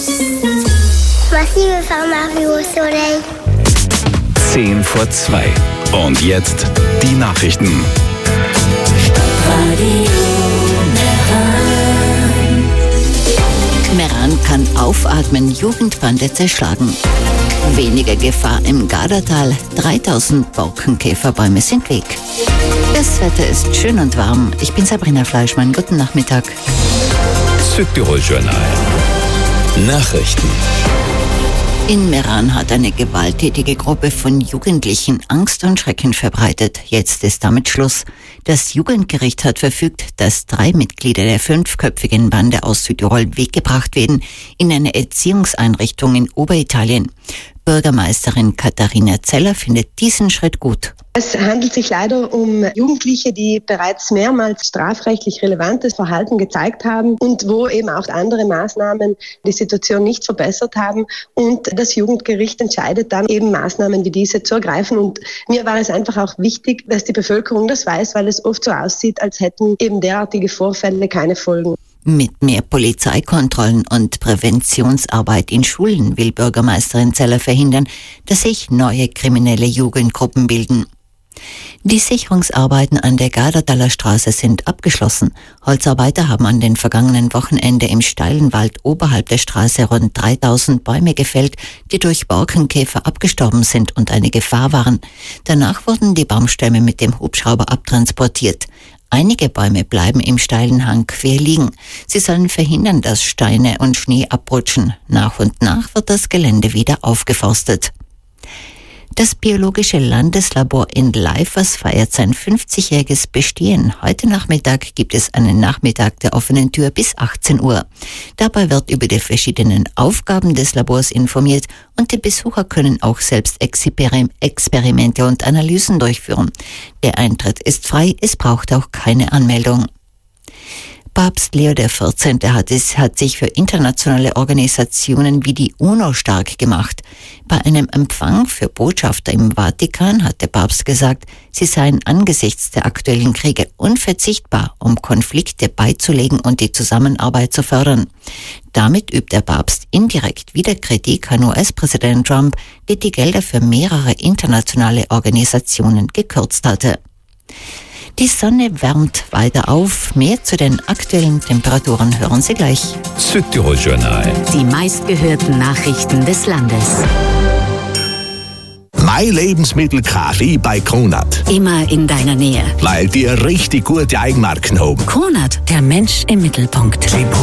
Voici le phare Mario au soleil. 10 vor 2. Und jetzt die Nachrichten. Meran kann aufatmen, Jugendbande zerschlagen. Weniger Gefahr im Gardatal, 3000 Borkenkäferbäume sind weg. Das Wetter ist schön und warm. Ich bin Sabrina Fleischmann, guten Nachmittag. Südtirol-Journal. Nachrichten. In Meran hat eine gewalttätige Gruppe von Jugendlichen Angst und Schrecken verbreitet. Jetzt ist damit Schluss. Das Jugendgericht hat verfügt, dass 3 Mitglieder der 5-köpfigen Bande aus Südtirol weggebracht werden in eine Erziehungseinrichtung in Oberitalien. Bürgermeisterin Katharina Zeller findet diesen Schritt gut. Es handelt sich leider um Jugendliche, die bereits mehrmals strafrechtlich relevantes Verhalten gezeigt haben und wo eben auch andere Maßnahmen die Situation nicht verbessert haben. Und das Jugendgericht entscheidet dann eben Maßnahmen wie diese zu ergreifen. Und mir war es einfach auch wichtig, dass die Bevölkerung das weiß, weil es oft so aussieht, als hätten eben derartige Vorfälle keine Folgen. Mit mehr Polizeikontrollen und Präventionsarbeit in Schulen will Bürgermeisterin Zeller verhindern, dass sich neue kriminelle Jugendgruppen bilden. Die Sicherungsarbeiten an der Gardataler Straße sind abgeschlossen. Holzarbeiter haben an den vergangenen Wochenende im steilen Wald oberhalb der Straße rund 3000 Bäume gefällt, die durch Borkenkäfer abgestorben sind und eine Gefahr waren. Danach wurden die Baumstämme mit dem Hubschrauber abtransportiert. Einige Bäume bleiben im steilen Hang quer liegen. Sie sollen verhindern, dass Steine und Schnee abrutschen. Nach und nach wird das Gelände wieder aufgeforstet. Das Biologische Landeslabor in Leifers feiert sein 50-jähriges Bestehen. Heute Nachmittag gibt es einen Nachmittag der offenen Tür bis 18 Uhr. Dabei wird über die verschiedenen Aufgaben des Labors informiert und die Besucher können auch selbst Experimente und Analysen durchführen. Der Eintritt ist frei, es braucht auch keine Anmeldung. Papst Leo XIV. hat sich für internationale Organisationen wie die UNO stark gemacht. Bei einem Empfang für Botschafter im Vatikan hat der Papst gesagt, sie seien angesichts der aktuellen Kriege unverzichtbar, um Konflikte beizulegen und die Zusammenarbeit zu fördern. Damit übt der Papst indirekt wieder Kritik an US-Präsident Trump, der die Gelder für mehrere internationale Organisationen gekürzt hatte. Die Sonne wärmt weiter auf. Mehr zu den aktuellen Temperaturen hören Sie gleich. Südtirol-Journal. Die meistgehörten Nachrichten des Landes. Mein Lebensmittel Kaffee bei Kronat. Immer in deiner Nähe. Weil die richtig gute Eigenmarken haben. Kronat, der Mensch im Mittelpunkt.